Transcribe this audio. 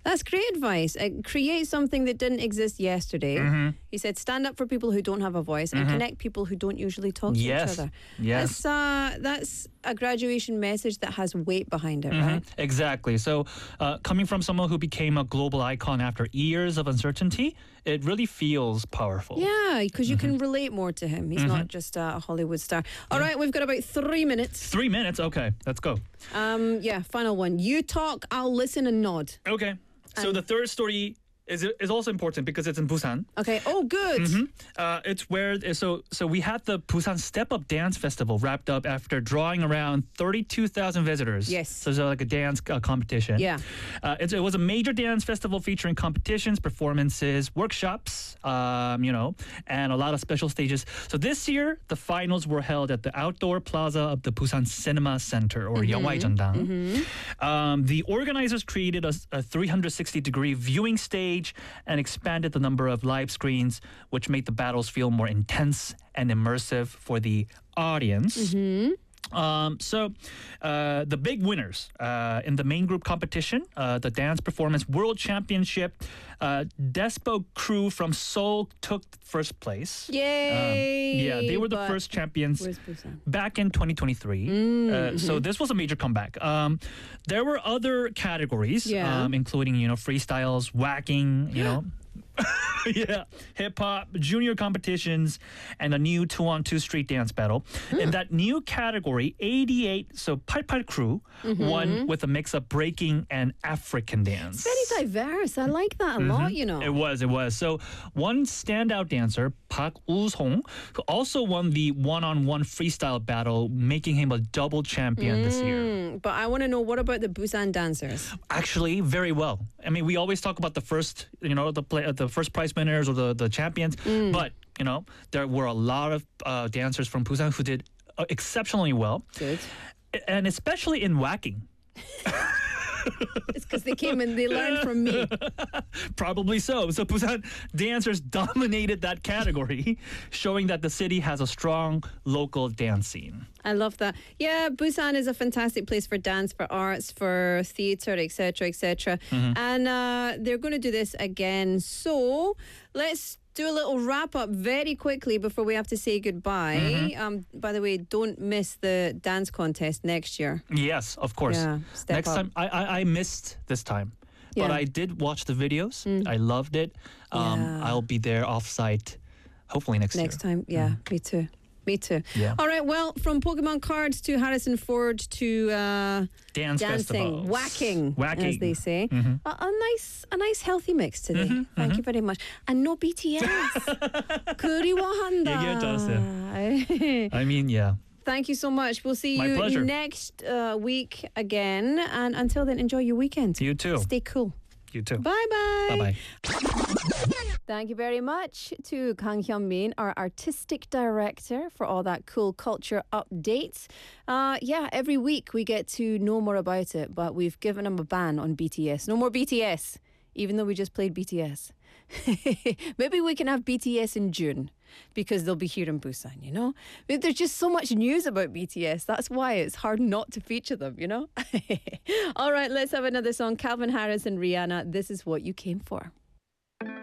That's great advice. Create something that didn't exist yesterday. He said, stand up for people who don't have a voice and connect people who don't usually talk to each other. Yes. That's a graduation message that has weight behind it, right? Exactly. So coming from someone who became a global icon after years of uncertainty, it really feels powerful. Yeah, because you can relate more to him. He's not just a Hollywood star. All right, we've got about 3 minutes. 3 minutes? Okay, let's go. Final one. You talk, I'll listen and nod. Okay. So the third story is also important because it's in Busan. Okay. Oh, good. It's where so we had the Busan Step Up Dance Festival wrapped up after drawing around 32,000 visitors. Yes. So it's like a dance competition. Yeah. It was a major dance festival featuring competitions, performances, workshops, and a lot of special stages. So this year, the finals were held at the outdoor plaza of the Busan Cinema Center, or 영화의전당. The organizers created a 360-degree viewing stage and expanded the number of live screens, which made the battles feel more intense and immersive for the audience. The big winners in the main group competition, the Dance Performance World Championship, Despo Crew from Seoul took first place. Yay! They were the first champions back in 2023. So this was a major comeback. There were other categories, including freestyles, whacking, hip hop, junior competitions, and a new 2-on-2 street dance battle. In that new category, 88, so 88 Crew won with a mix of breaking and African dance. It's very diverse. I like that a lot, It was. So one standout dancer, Park Woo-song, who also won the one-on-one freestyle battle, making him a double champion this year. But I want to know, what about the Busan dancers? Actually, very well. I mean, we always talk about the first, the first prize winners or the champions, but there were a lot of dancers from Busan who did exceptionally well. Good. And especially in whacking. It's because they came and they learned from me. Probably so. So Busan dancers dominated that category, showing that the city has a strong local dance scene. I love that. Yeah, Busan is a fantastic place for dance, for arts, for theatre, etc., etc. And they're going to do this again. So let's do a little wrap up very quickly before we have to say goodbye. By the way, don't miss the dance contest next year. Yes, of course. Yeah, next time, I missed this time. But I did watch the videos. I loved it. I'll be there off-site hopefully next year. Next time, me too. Me too. Yeah. All right, well, from Pokemon cards to Harrison Ford to dancing, festivals. whacking, as they say. A nice healthy mix today. Thank you very much. And no BTS. 그리워한다. 얘기할 줄 알았어요. I mean, yeah. Thank you so much. We'll see you pleasure. next week again. And until then, enjoy your weekend. You too. Stay cool. You too. Bye-bye. Bye-bye. Thank you very much to Kang Hyun-min, our artistic director, for all that cool culture updates. Every week we get to know more about it, but we've given him a ban on BTS. No more BTS, even though we just played BTS. Maybe we can have BTS in June because they'll be here in Busan, But there's just so much news about BTS. That's why it's hard not to feature them, All right, let's have another song. Calvin Harris and Rihanna, This Is What You Came For.